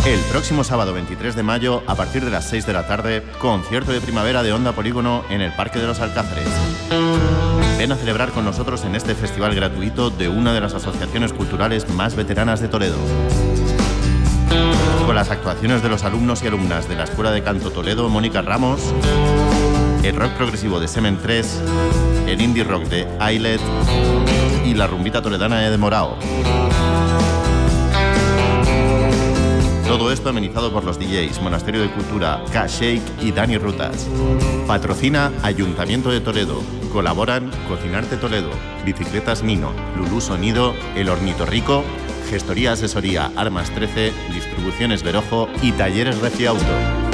El próximo sábado 23 de mayo, a partir de las 6 de la tarde, concierto de primavera de Onda Polígono en el Parque de los Alcázares. Ven a celebrar con nosotros en este festival gratuito de una de las asociaciones culturales más veteranas de Toledo. Con las actuaciones de los alumnos y alumnas de la Escuela de Canto Toledo, Mónica Ramos, el rock progresivo de Semen 3, el indie rock de Ailet y la rumbita toledana de Morao. Todo esto amenizado por los DJs Monasterio de Cultura, K-Shake y Dani Rutas. Patrocina Ayuntamiento de Toledo. Colaboran Cocinarte Toledo, Bicicletas Mino, Lulú Sonido, El Hornito Rico, Gestoría Asesoría Armas 13, Distribuciones Verojo y Talleres Refi Auto.